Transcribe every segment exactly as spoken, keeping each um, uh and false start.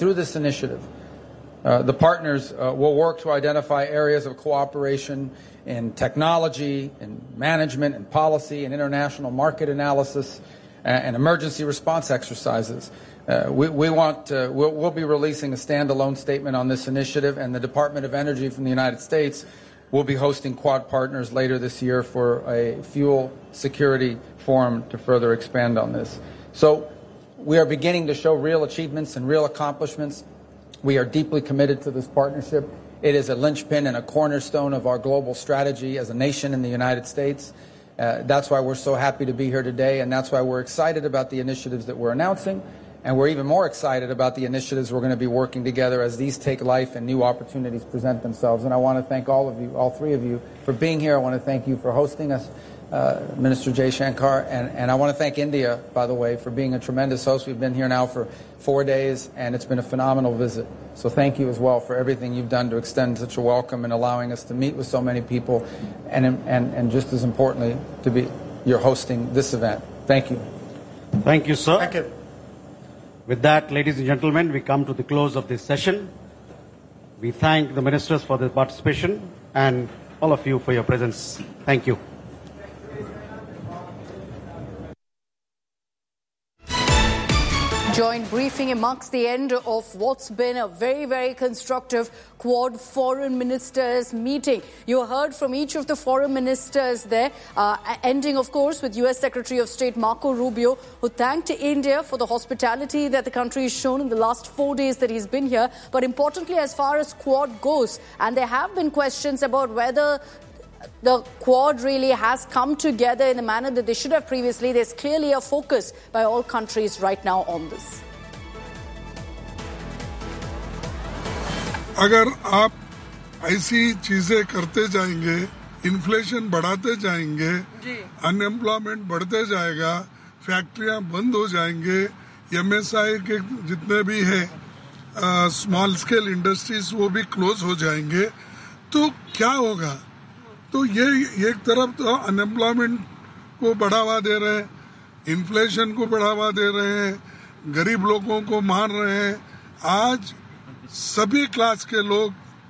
through this initiative, uh, the partners uh, will work to identify areas of cooperation in technology, in management, in policy, in international market analysis, and, and emergency response exercises. Uh, we, we want, uh, we'll, we'll be releasing a standalone statement on this initiative, and the Department of Energy from the United States will be hosting Quad partners later this year for a fuel security forum to further expand on this. So we are beginning to show real achievements and real accomplishments. We are deeply committed to this partnership. It is a linchpin and a cornerstone of our global strategy as a nation in the United States. Uh, that's why we're so happy to be here today, and that's why we're excited about the initiatives that we're announcing. And we're even more excited about the initiatives we're going to be working together as these take life and new opportunities present themselves. And I want to thank all of you, all three of you, for being here. I want to thank you for hosting us, uh, Minister Jaishankar. And, and I want to thank India, by the way, for being a tremendous host. We've been here now for four days, and it's been a phenomenal visit. So thank you as well for everything you've done to extend such a welcome and allowing us to meet with so many people. And, and, and just as importantly, to be you're hosting this event. Thank you. Thank you, sir. Thank you. With that, ladies and gentlemen, we come to the close of this session. We thank the ministers for their participation and all of you for your presence. Thank you. Joint briefing marks the end of what's been a very, very constructive Quad foreign ministers meeting. You heard from each of the foreign ministers there, uh, ending, of course, with U S Secretary of State Marco Rubio, who thanked India for the hospitality that the country has shown in the last four days that he's been here. But importantly, as far as Quad goes, and there have been questions about whether the Quad really has come together in the manner that they should have previously. There's clearly a focus by all countries right now on this. अगर आप ऐसी चीजें करते जाएंगे, inflation बढ़ाते जाएंगे, unemployment बढ़ते जाएगा, फैक्ट्रियां बंद हो जाएंगे, एमएसआई के जितने भी है स्मॉल स्केल इंडस्ट्रीज वो भी क्लोज हो जाएंगे, तो क्या होगा? तो ये एक तरफ तो अनएम्प्लॉयमेंट को बढ़ावा दे रहे हैं, इन्फ्लेशन को बढ़ावा दे रहे हैं, गरीब लोगों को मार रहे हैं। आज सभी क्लास के लोग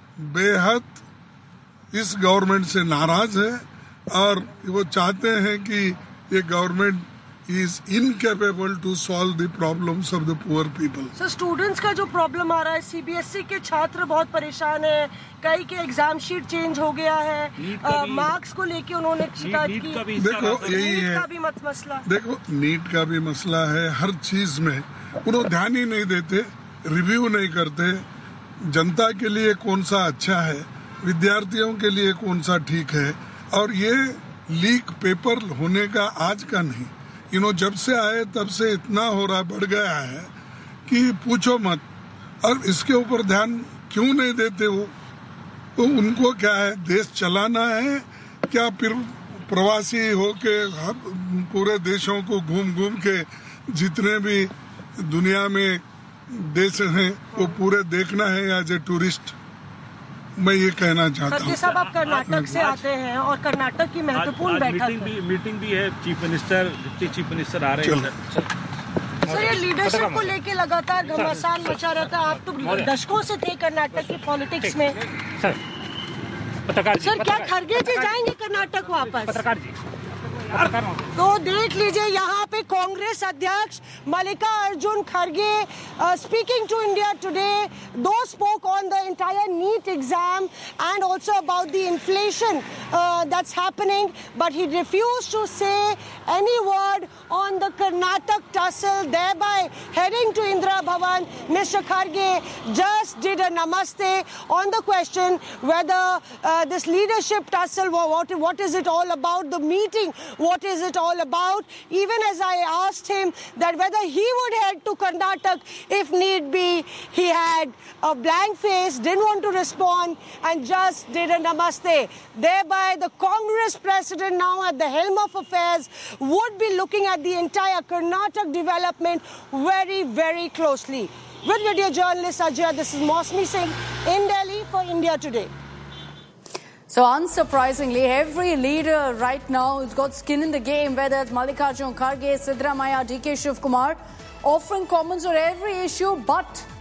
बेहद इस गवर्नमेंट से नाराज हैं और वो चाहते हैं कि ये government is incapable to solve the problems of the poor people. So students का जो प्रॉब्लम आ रहा है, सीबीएसई के छात्र बहुत परेशान हैं, कई के एग्जाम शीट चेंज हो गया है, मार्क्स को लेके उन्होंने शिकायत की। देखो यही है, का भी मत मसला देखो नीट का भी मसला है, हर चीज में उन्होंने ध्यान ही नहीं देते, रिव्यू नहीं करते, जनता के लिए कौन सा अच्छा है, विद्यार्थियों के लिए कौन सा ठीक है। और ये लीक पेपर होने का आज का नहीं, यू नो जब से आए तब से इतना हो रहा बढ़ गया है कि पूछो मत। और इसके ऊपर ध्यान क्यों नहीं देते वो? तो उनको क्या है, देश चलाना है क्या? फिर प्रवासी होके पूरे देशों को घूम घूम के जितने भी दुनिया में देश हैं वो पूरे देखना है एज ए टूरिस्ट? मैं ये कहना चाहता हूँ। साहब आप कर्नाटक से आते हैं और कर्नाटक की महत्वपूर्ण बैठक मीटिंग भी मीटिंग भी है, chief minister deputy chief minister आ रहे हैं। सर ये लीडरशिप को लेके लगातार घमासान मचा रहता है, आप तो दशकों से थे कर्नाटक की पॉलिटिक्स में। सर पत्रकार सर क्या खरगे जी जाएंगे कर्नाटक वापस? पत्रकार जी तो देख लीजिए यहाँ पे कांग्रेस अध्यक्ष मल्लिकार्जुन खड़गे स्पीकिंग टू इंडिया टुडे, दो spoke on the entire NEET exam and also about the inflation uh, that's happening, but he refused to say any word on the Karnataka tussle, thereby heading to Indira Bhavan. Mister Khadge just did a namaste on the question whether uh, this leadership tussle, what, what is it all about, the meeting, what is it all about, even as I asked him that whether he would head to Karnataka if need be. He had a blank face, didn't want to respond, and just did a namaste. Thereby, the Congress president, now at the helm of affairs, would be looking at the entire Karnataka development very, very closely. With video journalist Ajay, this is Mosmi Singh in Delhi for India Today. So unsurprisingly, every leader right now who's got skin in the game, whether it's Mallikarjun Kharge, Siddaramaiah, D K Shiv Kumar, offering comments on every issue but